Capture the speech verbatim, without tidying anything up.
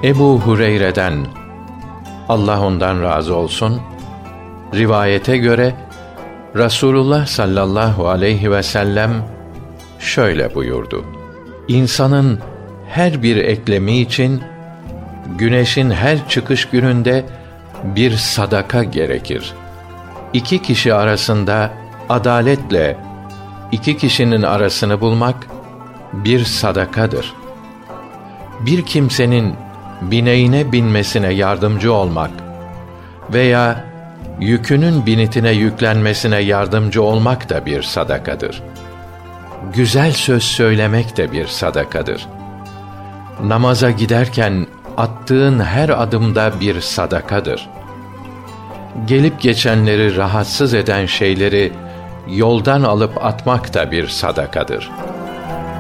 Ebu Hureyre'den, Allah ondan razı olsun, rivayete göre Rasulullah sallallahu aleyhi ve sellem şöyle buyurdu: İnsanın her bir eklemi için güneşin her çıkış gününde bir sadaka gerekir. İki kişi arasında adaletle iki kişinin arasını bulmak bir sadakadır. Bir kimsenin bineğine binmesine yardımcı olmak veya yükünün binitine yüklenmesine yardımcı olmak da bir sadakadır. Güzel söz söylemek de bir sadakadır. Namaza giderken attığın her adımda bir sadakadır. Gelip geçenleri rahatsız eden şeyleri yoldan alıp atmak da bir sadakadır.